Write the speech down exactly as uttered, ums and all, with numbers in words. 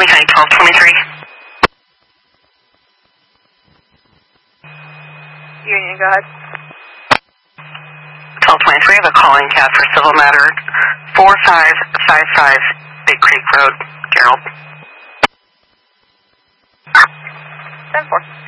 Lee County twelve twenty-three. Union, go ahead. twelve twenty-three, the calling cab for civil matter four five five five Big Creek Road, Gerald. ten four.